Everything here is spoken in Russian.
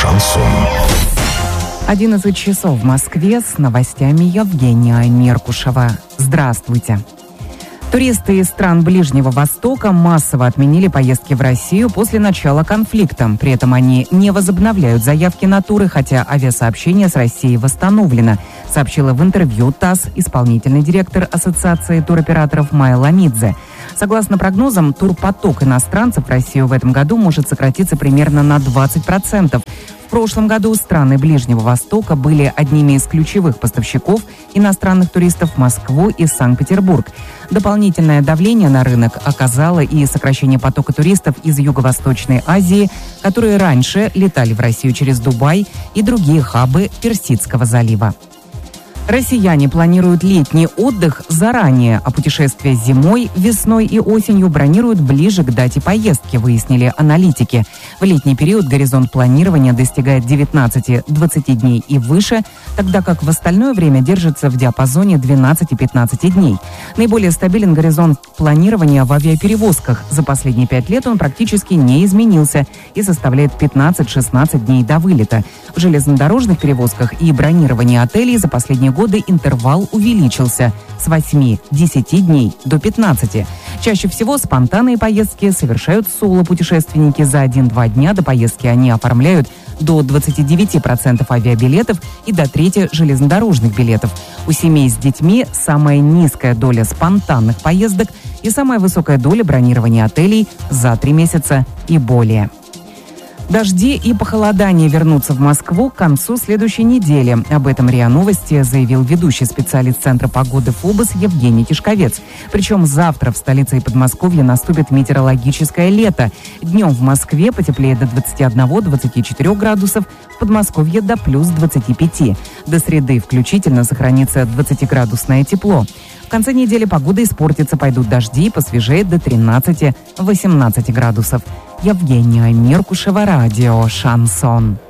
Шансон. 11 часов в Москве, с новостями Евгения Меркушева. Здравствуйте. Туристы из стран Ближнего Востока массово отменили поездки в Россию после начала конфликта. При этом они не возобновляют заявки на туры, хотя авиасообщение с Россией восстановлено, сообщила в интервью ТАСС исполнительный директор Ассоциации туроператоров Майя Ламидзе. Согласно прогнозам, турпоток иностранцев в Россию в этом году может сократиться примерно на 20%. В прошлом году страны Ближнего Востока были одними из ключевых поставщиков иностранных туристов в Москву и Санкт-Петербург. Дополнительное давление на рынок оказало и сокращение потока туристов из Юго-Восточной Азии, которые раньше летали в Россию через Дубай и другие хабы Персидского залива. Россияне планируют летний отдых заранее, а путешествия зимой, весной и осенью бронируют ближе к дате поездки, выяснили аналитики. В летний период горизонт планирования достигает 19-20 дней и выше, тогда как в остальное время держится в диапазоне 12-15 дней. Наиболее стабилен горизонт планирования в авиаперевозках. За последние 5 лет он практически не изменился и составляет 15-16 дней до вылета. В железнодорожных перевозках и бронировании отелей за последние годы интервал увеличился с 8-10 дней до 15. Чаще всего спонтанные поездки совершают соло-путешественники. За 1-2 дня до поездки они оформляют до 29% авиабилетов и до трети железнодорожных билетов. У семей с детьми самая низкая доля спонтанных поездок и самая высокая доля бронирования отелей за 3 месяца и более. Дожди и похолодание вернутся в Москву к концу следующей недели. Об этом РИА Новости заявил ведущий специалист Центра погоды ФОБОС Евгений Тишковец. Причем завтра в столице и Подмосковье наступит метеорологическое лето. Днем в Москве потеплеет до 21-24 градусов, в Подмосковье до плюс 25. До среды включительно сохранится 20-градусное тепло. В конце недели погода испортится, пойдут дожди и посвежеет до 13-18 градусов. Евгения Меркушева, радио «Шансон».